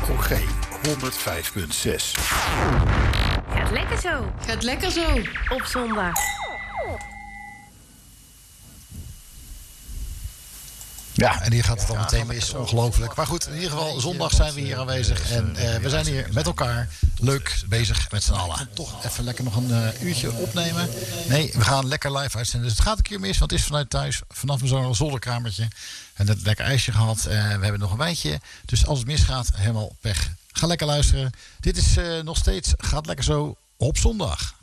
Corgé 105.6. Gaat lekker zo. Gaat lekker zo. Op zondag. Ja, en hier gaat het al meteen mis. Ongelooflijk. Maar goed, in ieder geval, zondag zijn we hier aanwezig. En we zijn hier met elkaar leuk bezig met z'n allen. Toch even lekker nog een uurtje opnemen. Nee, we gaan lekker live uitzenden. Dus het gaat een keer mis, want het is vanuit thuis. Vanaf zo'n zolderkamertje. En net lekker ijsje gehad. We hebben nog een wijntje. Dus als het misgaat, helemaal pech. Ga lekker luisteren. Dit is nog steeds Gaat Lekker Zo op zondag.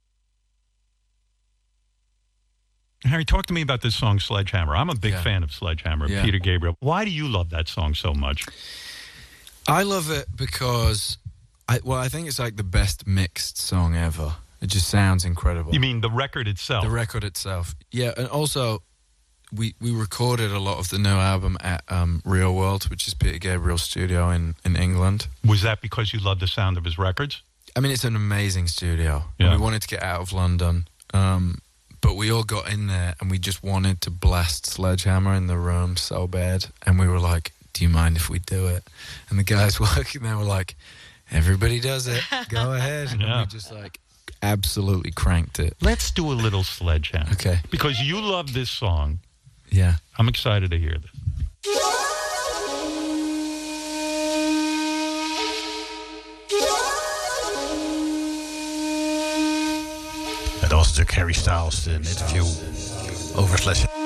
Harry, talk to me about this song, Sledgehammer. I'm a big fan of Sledgehammer, Peter Gabriel. Why do you love that song so much? I love it because, I think it's like the best mixed song ever. It just sounds incredible. You mean the record itself? The record itself. Yeah, and also, we recorded a lot of the new album at Real World, which is Peter Gabriel's studio in England. Was that because you love the sound of his records? I mean, it's an amazing studio. Yeah. We wanted to get out of London. But we all got in there and we just wanted to blast Sledgehammer in the room so bad. And we were like, do you mind if we do it? And the guys working there were like, everybody does it. Go ahead. And we just like absolutely cranked it. Let's do a little Sledgehammer. Okay. Because you love this song. Yeah. I'm excited to hear this. Dat was natuurlijk Harry Styles in een interview over Sledgehammer.